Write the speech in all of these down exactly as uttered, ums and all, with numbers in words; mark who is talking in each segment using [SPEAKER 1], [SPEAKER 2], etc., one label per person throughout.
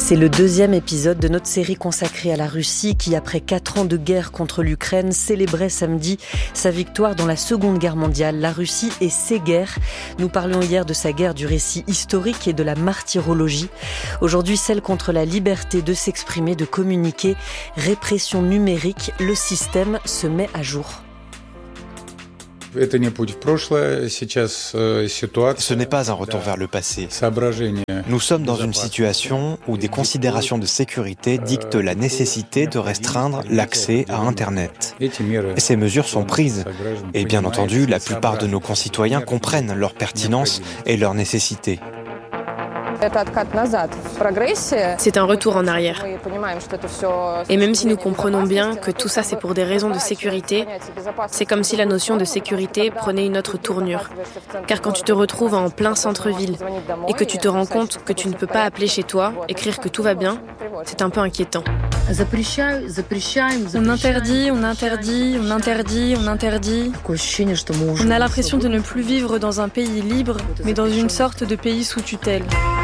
[SPEAKER 1] C'est le deuxième épisode de notre série consacrée à la Russie qui, après quatre ans de guerre contre l'Ukraine, célébrait samedi sa victoire dans la Seconde Guerre mondiale. La Russie et ses guerres. Nous parlions hier de sa guerre du récit historique et de la martyrologie. Aujourd'hui, celle contre la liberté de s'exprimer, de communiquer. Répression numérique, le système se met à jour.
[SPEAKER 2] Ce n'est pas un retour vers le passé. Nous sommes dans une situation où des considérations de sécurité dictent la nécessité de restreindre l'accès à Internet. Et ces mesures sont prises. Et bien entendu, la plupart de nos concitoyens comprennent leur pertinence et leur nécessité.
[SPEAKER 3] C'est un retour en arrière. Et même si nous comprenons bien que tout ça c'est pour des raisons de sécurité, c'est comme si la notion de sécurité prenait une autre tournure. Car quand tu te retrouves en plein centre-ville et que tu te rends compte que tu ne peux pas appeler chez toi, écrire que tout va bien, c'est un peu inquiétant. On interdit, on interdit, on interdit, on interdit. On a l'impression de ne plus vivre dans un pays libre, mais dans une sorte de pays sous tutelle.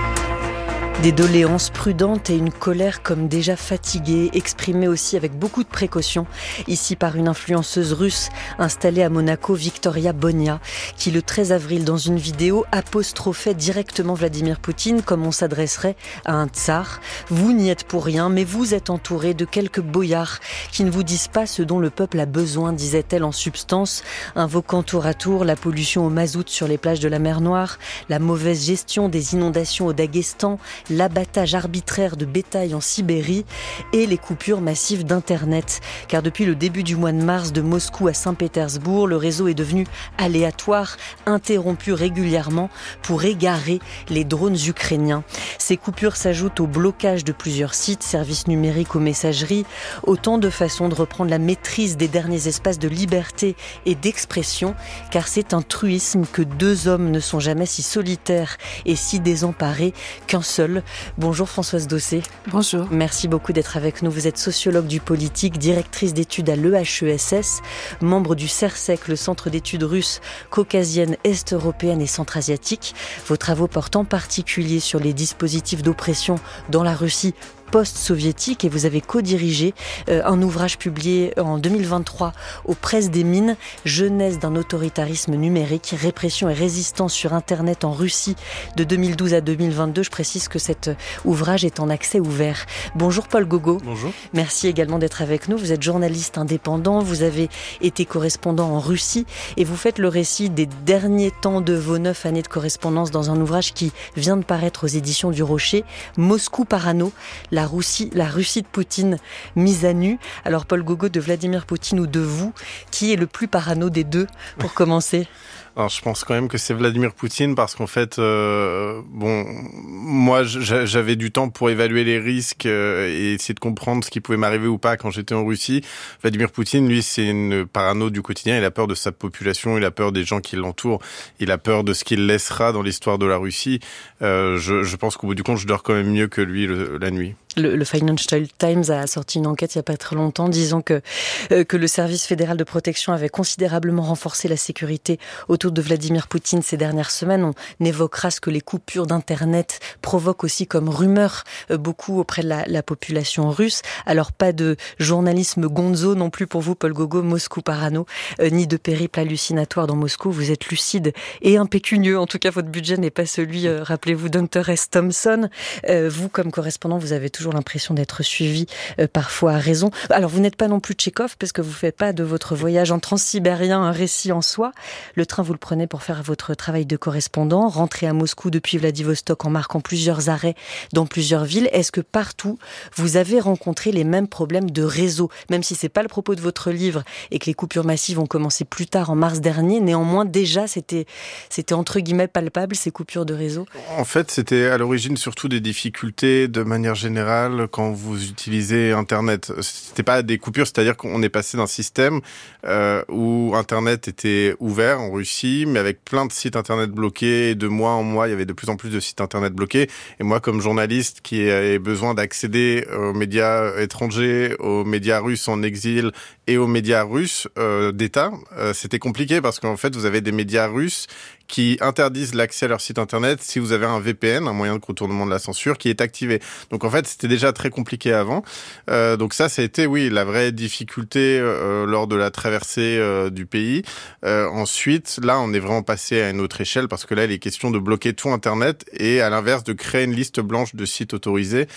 [SPEAKER 1] Des doléances prudentes et une colère comme déjà fatiguée, exprimée aussi avec beaucoup de précautions, ici par une influenceuse russe installée à Monaco, Victoria Bonia, qui le treize avril, dans une vidéo, apostrophait directement Vladimir Poutine comme on s'adresserait à un tsar. Vous n'y êtes pour rien, mais vous êtes entouré de quelques boyards qui ne vous disent pas ce dont le peuple a besoin, disait-elle en substance, invoquant tour à tour la pollution au mazout sur les plages de la mer Noire, la mauvaise gestion des inondations au Daghestan, l'abattage arbitraire de bétail en Sibérie et les coupures massives d'Internet. Car depuis le début du mois de mars, de Moscou à Saint-Pétersbourg, le réseau est devenu aléatoire, interrompu régulièrement pour égarer les drones ukrainiens. Ces coupures s'ajoutent au blocage de plusieurs sites, services numériques aux messageries, autant de façons de reprendre la maîtrise des derniers espaces de liberté et d'expression, car c'est un truisme que deux hommes ne sont jamais si solitaires et si désemparés qu'un seul. Bonjour Françoise Dossé.
[SPEAKER 4] Bonjour.
[SPEAKER 1] Merci beaucoup d'être avec nous. Vous êtes sociologue du politique, directrice d'études à l'E H E S S, membre du CERSEC, le Centre d'études russes, caucasiennes, est-européennes et centra-asiatiques. Vos travaux portent en particulier sur les dispositifs d'oppression dans la Russie post-soviétique et vous avez co-dirigé euh, un ouvrage publié en deux mille vingt-trois aux Presses des Mines, Genèse d'un autoritarisme numérique, répression et résistance sur Internet en Russie de deux mille douze à deux mille vingt-deux. Je précise que cet ouvrage est en accès ouvert. Bonjour Paul Gogo.
[SPEAKER 5] Bonjour.
[SPEAKER 1] Merci également d'être avec nous. Vous êtes journaliste indépendant, vous avez été correspondant en Russie et vous faites le récit des derniers temps de vos neuf années de correspondance dans un ouvrage qui vient de paraître aux éditions du Rocher, Moscou Parano, La Russie, la Russie de Poutine mise à nu. Alors Paul Gogo, de Vladimir Poutine ou de vous, qui est le plus parano des deux pour commencer?
[SPEAKER 5] Alors, je pense quand même que c'est Vladimir Poutine parce qu'en fait, euh, bon, moi, j'avais du temps pour évaluer les risques euh, et essayer de comprendre ce qui pouvait m'arriver ou pas quand j'étais en Russie. Vladimir Poutine, lui, c'est une parano du quotidien. Il a peur de sa population, il a peur des gens qui l'entourent, il a peur de ce qu'il laissera dans l'histoire de la Russie. Euh, je, je pense qu'au bout du compte, je dors quand même mieux que lui le, la nuit.
[SPEAKER 1] Le, le Financial Times a sorti une enquête il n'y a pas très longtemps disant que, euh, que le service fédéral de protection avait considérablement renforcé la sécurité autour de Vladimir Poutine ces dernières semaines. On évoquera ce que les coupures d'Internet provoquent aussi comme rumeur euh, beaucoup auprès de la, la population russe. Alors pas de journalisme gonzo non plus pour vous, Paul Gogo, Moscou Parano, euh, ni de périple hallucinatoire dans Moscou. Vous êtes lucide et impécunieux. En tout cas, votre budget n'est pas celui, euh, rappelez-vous, d'Hunter S. Thompson. Euh, vous, comme correspondant, vous avez toujours l'impression d'être suivi, euh, parfois à raison. Alors, vous n'êtes pas non plus Tchekhov, parce que vous ne faites pas de votre voyage en transsibérien un récit en soi. Le train, vous le prenez pour faire votre travail de correspondant, rentrer à Moscou depuis Vladivostok en marquant plusieurs arrêts dans plusieurs villes. Est-ce que partout, vous avez rencontré les mêmes problèmes de réseau? Même si ce n'est pas le propos de votre livre et que les coupures massives ont commencé plus tard en mars dernier, néanmoins, déjà, c'était, c'était entre guillemets palpable, ces coupures de réseau?
[SPEAKER 5] En fait, c'était à l'origine surtout des difficultés de manière générale quand vous utilisez Internet. C'était pas des coupures, c'est-à-dire qu'on est passé d'un système euh, où Internet était ouvert en Russie, mais avec plein de sites Internet bloqués. Et de mois en mois, il y avait de plus en plus de sites Internet bloqués. Et moi, comme journaliste qui avait besoin d'accéder aux médias étrangers, aux médias russes en exil et aux médias russes euh, d'État, euh, c'était compliqué parce qu'en fait, vous avez des médias russes qui interdisent l'accès à leur site internet si vous avez un V P N, un moyen de contournement de la censure, qui est activé. Donc en fait, c'était déjà très compliqué avant. Euh, donc ça, ça a été, oui, la vraie difficulté euh, lors de la traversée euh, du pays. Euh, ensuite, là, on est vraiment passé à une autre échelle parce que là, il est question de bloquer tout Internet et à l'inverse, de créer une liste blanche de sites autorisés.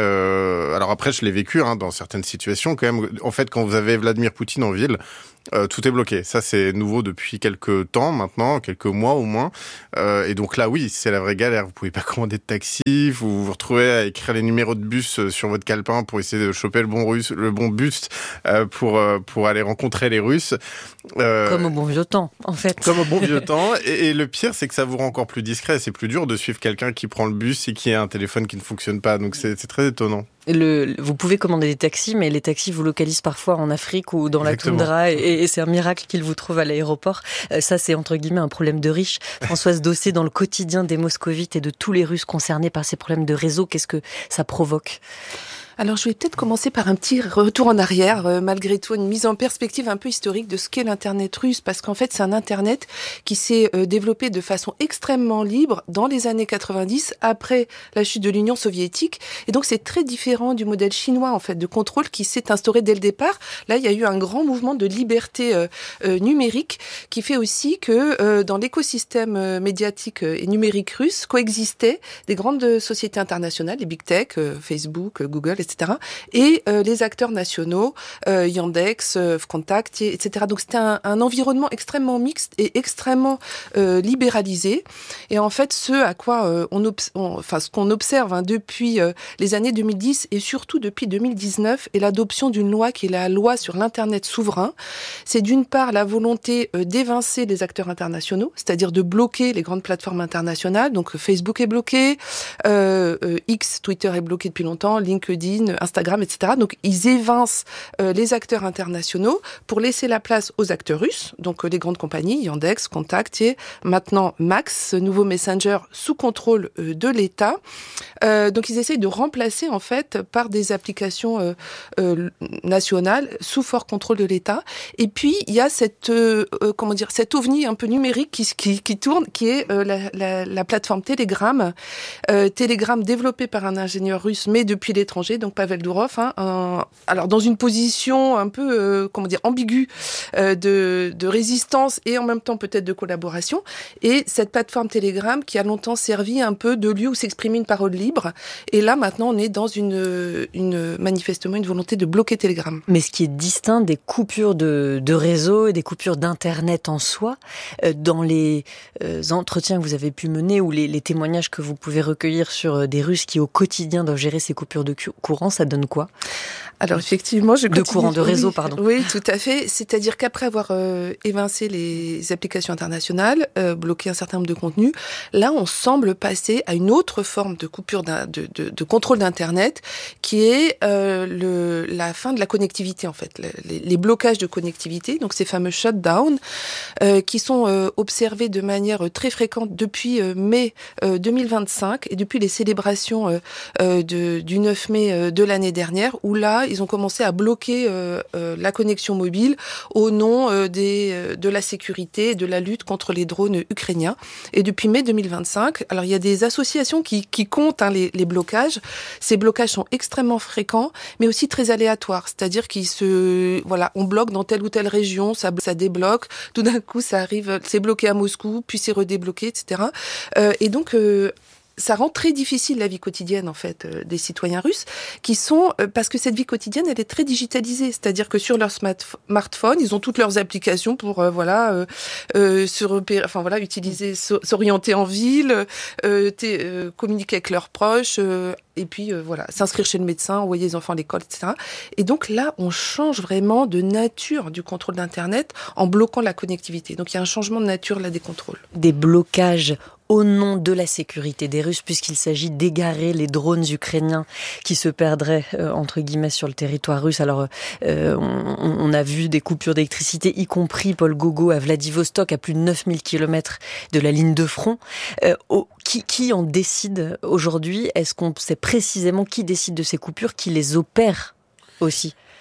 [SPEAKER 5] Euh, alors après, je l'ai vécu hein, dans certaines situations quand même. En fait, quand vous avez Vladimir Poutine en ville, Euh, tout est bloqué. Ça, c'est nouveau depuis quelques temps maintenant, quelques mois au moins. Euh, et donc là, oui, c'est la vraie galère. Vous pouvez pas commander de taxi, vous vous retrouvez à écrire les numéros de bus sur votre calepin pour essayer de choper le bon russe, le bon bus euh, pour euh, pour aller rencontrer les Russes.
[SPEAKER 1] Euh, Comme au bon vieux temps, en fait.
[SPEAKER 5] Comme au bon vieux temps. Et, et le pire, c'est que ça vous rend encore plus discret. C'est plus dur de suivre quelqu'un qui prend le bus et qui a un téléphone qui ne fonctionne pas. Donc c'est, c'est très étonnant.
[SPEAKER 1] Le, vous pouvez commander des taxis, mais les taxis vous localisent parfois en Afrique ou dans Exactement. la toundra, et, et c'est un miracle qu'ils vous trouvent à l'aéroport. Euh, ça, c'est entre guillemets un problème de riches. Françoise Dossé, dans le quotidien des moscovites et de tous les Russes concernés par ces problèmes de réseau, qu'est-ce que ça provoque ?
[SPEAKER 4] Alors, je vais peut-être commencer par un petit retour en arrière, euh, malgré tout, une mise en perspective un peu historique de ce qu'est l'Internet russe, parce qu'en fait, c'est un Internet qui s'est euh, développé de façon extrêmement libre dans les années quatre-vingt-dix, après la chute de l'Union soviétique. Et donc, c'est très différent du modèle chinois, en fait, de contrôle qui s'est instauré dès le départ. Là, il y a eu un grand mouvement de liberté euh, euh, numérique qui fait aussi que euh, dans l'écosystème euh, médiatique euh, et numérique russe coexistaient des grandes sociétés internationales, les big tech, euh, Facebook, euh, Google, et cetera, et euh, les acteurs nationaux, euh, Yandex, euh, Contact, et cetera. Donc c'était un, un environnement extrêmement mixte et extrêmement euh, libéralisé. Et en fait, ce à quoi euh, on, obs- on, enfin ce qu'on observe hein, depuis euh, les années deux mille dix et surtout depuis deux mille dix-neuf, est l'adoption d'une loi qui est la loi sur l'internet souverain. C'est d'une part la volonté euh, d'évincer les acteurs internationaux, c'est-à-dire de bloquer les grandes plateformes internationales. Donc Facebook est bloqué, euh, euh, X, Twitter est bloqué depuis longtemps, LinkedIn, Instagram, et cetera. Donc, ils évincent euh, les acteurs internationaux pour laisser la place aux acteurs russes, donc euh, les grandes compagnies, Yandex, Contact et maintenant Max, ce nouveau messenger sous contrôle euh, de l'État. Euh, donc, ils essayent de remplacer, en fait, par des applications euh, euh, nationales sous fort contrôle de l'État. Et puis, il y a cette, euh, euh, comment dire, cet ovni un peu numérique qui, qui, qui tourne, qui est euh, la, la, la plateforme Telegram. Euh, Telegram développée par un ingénieur russe, mais depuis l'étranger, donc Pavel Durov, hein, un, alors dans une position un peu, euh, comment dire, ambiguë euh, de, de résistance et en même temps peut-être de collaboration. Et cette plateforme Telegram qui a longtemps servi un peu de lieu où s'exprimer une parole libre. Et là, maintenant, on est dans une, une manifestement une volonté de bloquer Telegram.
[SPEAKER 1] Mais ce qui est distinct des coupures de, de réseau et des coupures d'Internet en soi, euh, dans les euh, entretiens que vous avez pu mener ou les, les témoignages que vous pouvez recueillir sur euh, des Russes qui au quotidien doivent gérer ces coupures de courant, ça donne quoi ?
[SPEAKER 4] Alors effectivement, je
[SPEAKER 1] continue. De courant de réseau,
[SPEAKER 4] oui,
[SPEAKER 1] pardon.
[SPEAKER 4] Oui, tout à fait. C'est-à-dire qu'après avoir euh, évincé les applications internationales, euh, bloqué un certain nombre de contenus, là, on semble passer à une autre forme de coupure de, de, de contrôle d'Internet, qui est euh, le, la fin de la connectivité, en fait, les, les blocages de connectivité, donc ces fameux shutdowns, euh, qui sont euh, observés de manière très fréquente depuis euh, mai euh, deux mille vingt-cinq et depuis les célébrations euh, euh, de, du neuf mai euh, de l'année dernière, où là, ils ont commencé à bloquer euh, euh, la connexion mobile au nom euh, des, euh, de la sécurité et de la lutte contre les drones ukrainiens. Et depuis mai deux mille vingt-cinq, alors il y a des associations qui, qui comptent hein, les, les blocages. Ces blocages sont extrêmement fréquents, mais aussi très aléatoires. C'est-à-dire qu'ils se, voilà, on bloque dans telle ou telle région, ça, ça débloque. Tout d'un coup, ça arrive, c'est bloqué à Moscou, puis c'est redébloqué, et cetera. Euh, et donc, euh, ça rend très difficile la vie quotidienne en fait euh, des citoyens russes qui sont euh, parce que cette vie quotidienne elle est très digitalisée, c'est-à-dire que sur leur smartphone ils ont toutes leurs applications pour euh, voilà euh, euh, se repérer, enfin voilà utiliser so, s'orienter en ville, euh, t- euh, communiquer avec leurs proches. Euh, Et puis, euh, voilà, s'inscrire chez le médecin, envoyer les enfants à l'école, et cetera. Et donc là, on change vraiment de nature du contrôle d'Internet en bloquant la connectivité. Donc il y a un changement de nature là des contrôles.
[SPEAKER 1] Des blocages au nom de la sécurité des Russes, puisqu'il s'agit d'égarer les drones ukrainiens qui se perdraient, euh, entre guillemets, sur le territoire russe. Alors, euh, on, on a vu des coupures d'électricité, y compris, Paul Gogo, à Vladivostok, à plus de neuf mille kilomètres de la ligne de front. Euh, au, qui, qui en décide aujourd'hui ? Est-ce qu'on sait précisément qui décide de ces coupures, qui les opère aussi ?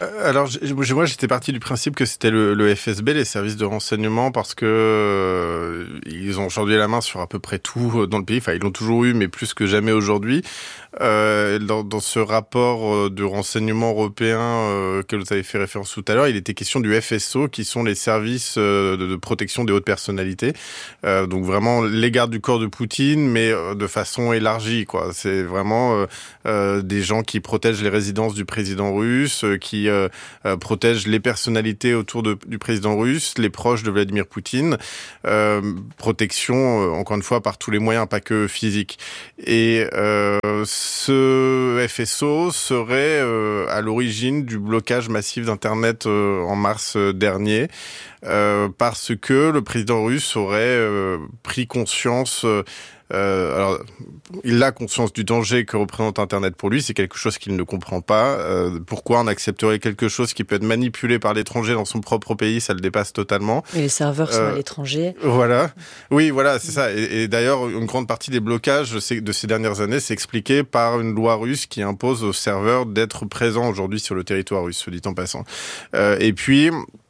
[SPEAKER 5] Alors, moi, j'étais parti du principe que c'était le, le F S B, les services de renseignement, parce que euh, ils ont aujourd'hui la main sur à peu près tout dans le pays. Enfin, ils l'ont toujours eu, mais plus que jamais aujourd'hui. Euh, dans, dans ce rapport de renseignement européen euh, que vous avez fait référence tout à l'heure, il était question du F S O, qui sont les services euh, de, de protection des hautes personnalités. Euh, donc vraiment les gardes du corps de Poutine, mais euh, de façon élargie, quoi. C'est vraiment euh, euh, des gens qui protègent les résidences du président russe, euh, qui euh, euh, protègent les personnalités autour de, du président russe, les proches de Vladimir Poutine. Euh, protection, euh, encore une fois, par tous les moyens, pas que physiques. Et euh, ce F S O serait euh, à l'origine du blocage massif d'Internet euh, en mars euh, dernier, euh, parce que le président russe aurait euh, pris conscience... Euh, Euh, alors, il a conscience du danger que représente Internet pour lui, c'est quelque chose qu'il ne comprend pas. Euh, pourquoi on accepterait quelque chose qui peut être manipulé par l'étranger dans son propre pays, ça le dépasse totalement.
[SPEAKER 1] Et les serveurs euh, sont à l'étranger.
[SPEAKER 5] Voilà. Oui, voilà, c'est ça. Et, et d'ailleurs, une grande partie des blocages de ces dernières années s'est expliquée par une loi russe qui impose aux serveurs d'être présents aujourd'hui sur le territoire russe, soit dit en passant. Euh, et puis...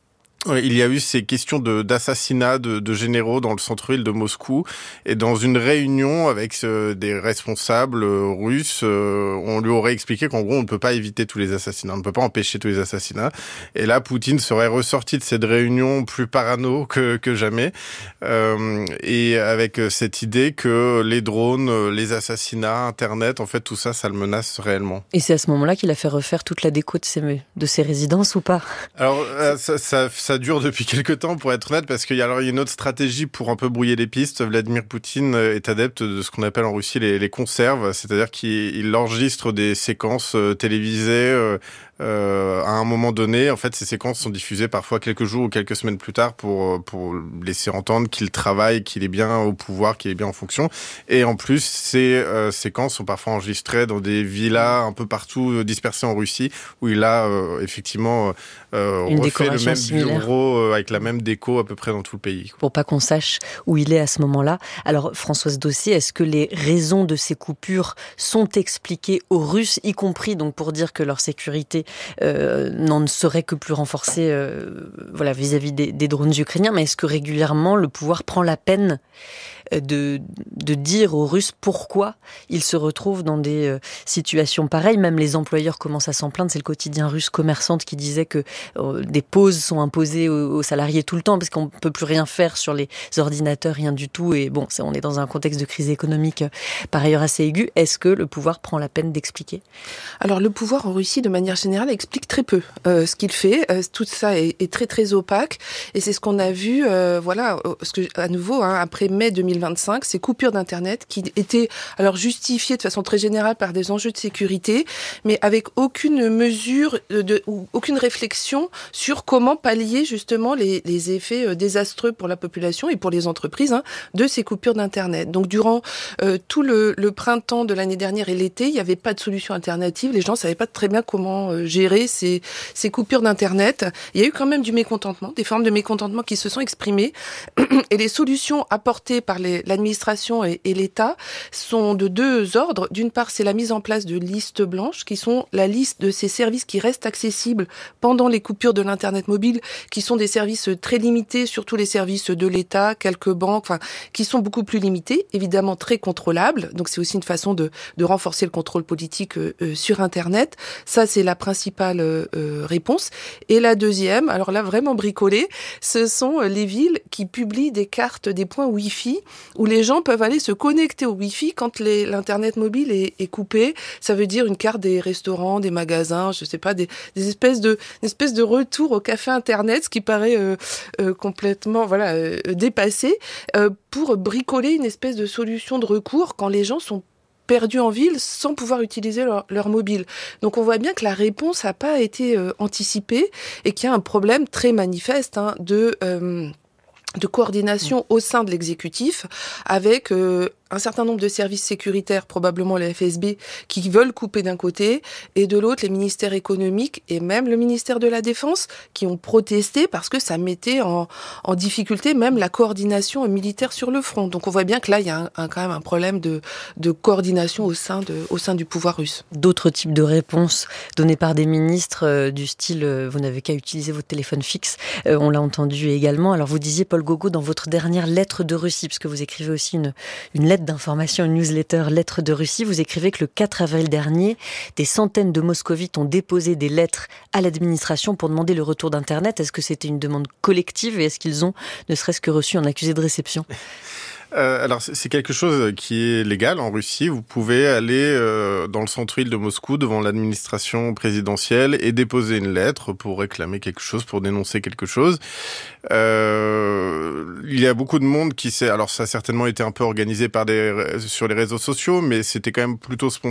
[SPEAKER 5] Il y a eu ces questions de, d'assassinat de, de généraux dans le centre-ville de Moscou, et dans une réunion avec euh, des responsables euh, russes, euh, on lui aurait expliqué qu'en gros on ne peut pas éviter tous les assassinats, on ne peut pas empêcher tous les assassinats. Et là, Poutine serait ressorti de cette réunion plus parano que, que jamais, euh, et avec cette idée que les drones, les assassinats, Internet, en fait tout ça, ça le menace réellement.
[SPEAKER 1] Et c'est à ce moment-là qu'il a fait refaire toute la déco de ses, de ses résidences ou pas ?
[SPEAKER 5] Alors euh, ça, ça, ça Ça dure depuis quelques temps, pour être honnête, parce qu'il y a alors une autre stratégie pour un peu brouiller les pistes. Vladimir Poutine est adepte de ce qu'on appelle en Russie les, les conserves, c'est-à-dire qu'il enregistre des séquences télévisées euh, euh, à un moment donné. En fait, ces séquences sont diffusées parfois quelques jours ou quelques semaines plus tard pour pour laisser entendre qu'il travaille, qu'il est bien au pouvoir, qu'il est bien en fonction. Et en plus, ces euh, séquences sont parfois enregistrées dans des villas un peu partout dispersées en Russie, où il a euh, effectivement euh,
[SPEAKER 1] Une
[SPEAKER 5] refait le même
[SPEAKER 1] similaire.
[SPEAKER 5] bureau avec la même déco à peu près dans tout le pays.
[SPEAKER 1] Pour pas qu'on sache où il est à ce moment-là. Alors, Françoise Dossier, est-ce que les raisons de ces coupures sont expliquées aux Russes, y compris donc pour dire que leur sécurité euh, n'en serait que plus renforcée euh, voilà, vis-à-vis des, des drones ukrainiens, mais est-ce que régulièrement le pouvoir prend la peine de, de dire aux Russes pourquoi ils se retrouvent dans des euh, situations pareilles? Même les employeurs commencent à s'en plaindre. C'est le quotidien russe Commerçante qui disait que euh, des pauses sont imposées aux, aux salariés tout le temps parce qu'on ne peut plus rien faire sur les ordinateurs, rien du tout. Et bon, c'est, on est dans un contexte de crise économique euh, par ailleurs assez aigu. Est-ce que le pouvoir prend la peine d'expliquer?
[SPEAKER 4] Alors le pouvoir en Russie, de manière générale, explique très peu euh, ce qu'il fait. Euh, tout ça est, est très très opaque. Et c'est ce qu'on a vu, euh, voilà, ce que, à nouveau, hein, après mai deux mille vingt-cinq, ces coupures d'Internet qui étaient alors justifiées de façon très générale par des enjeux de sécurité, mais avec aucune mesure de, de, ou aucune réflexion sur comment pallier justement les, les effets désastreux pour la population et pour les entreprises hein, de ces coupures d'Internet. Donc durant euh, tout le, le printemps de l'année dernière et l'été, il n'y avait pas de solution alternative. Les gens ne savaient pas très bien comment euh, gérer ces, ces coupures d'Internet. Il y a eu quand même du mécontentement, des formes de mécontentement qui se sont exprimées et les solutions apportées par les l'administration et, et l'État sont de deux ordres. D'une part, c'est la mise en place de listes blanches, qui sont la liste de ces services qui restent accessibles pendant les coupures de l'Internet mobile, qui sont des services très limités, surtout les services de l'État, quelques banques, enfin, qui sont beaucoup plus limités, évidemment très contrôlables. Donc c'est aussi une façon de, de renforcer le contrôle politique euh, sur Internet. Ça, c'est la principale euh, réponse. Et la deuxième, alors là, vraiment bricolée, ce sont les villes qui publient des cartes des points Wi-Fi où les gens peuvent aller se connecter au Wi-Fi quand les, l'Internet mobile est, est coupé. Ça veut dire une carte des restaurants, des magasins, je sais pas, des, des espèces de, une espèce de retour au café Internet, ce qui paraît euh, euh, complètement voilà euh, dépassé, euh, pour bricoler une espèce de solution de recours quand les gens sont perdus en ville sans pouvoir utiliser leur, leur mobile. Donc on voit bien que la réponse n'a pas été euh, anticipée et qu'il y a un problème très manifeste hein, de... Euh, de coordination au sein de l'exécutif avec euh, un certain nombre de services sécuritaires, probablement le F S B, qui veulent couper d'un côté, et de l'autre, les ministères économiques et même le ministère de la Défense, qui ont protesté parce que ça mettait en, en difficulté même la coordination militaire sur le front. Donc on voit bien que là, il y a un, un, quand même un problème de, de coordination au sein, de, au sein du pouvoir russe.
[SPEAKER 1] D'autres types de réponses données par des ministres euh, du style euh, « vous n'avez qu'à utiliser votre téléphone fixe euh, », on l'a entendu également. Alors vous disiez, Paul Gogo, dans votre dernière lettre de Russie, parce que vous écrivez aussi une, une lettre d'information, une newsletter lettre de Russie, vous écrivez que le quatre avril dernier, des centaines de moscovites ont déposé des lettres à l'administration pour demander le retour d'Internet. Est-ce que c'était une demande collective et est-ce qu'ils ont ne serait-ce que reçu un accusé de réception ?
[SPEAKER 5] Euh, alors c'est quelque chose qui est légal en Russie. Vous pouvez aller euh, dans le centre-ville de Moscou devant l'administration présidentielle et déposer une lettre pour réclamer quelque chose, pour dénoncer quelque chose. Euh, il y a beaucoup de monde qui s'est... Alors ça a certainement été un peu organisé par des sur les réseaux sociaux, mais c'était quand même plutôt spontané.